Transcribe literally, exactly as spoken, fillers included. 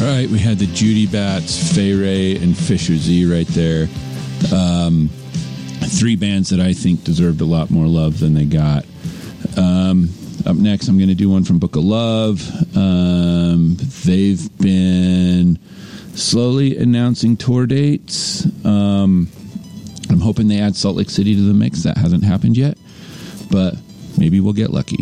All right, we had the Judy Bats, Fay Ray, and Fisher Z right there. Um, three bands that I think deserved a lot more love than they got. Um, up next, I'm going to do one from Book of Love. Um, they've been slowly announcing tour dates. Um, I'm hoping they add Salt Lake City to the mix. That hasn't happened yet, but maybe we'll get lucky.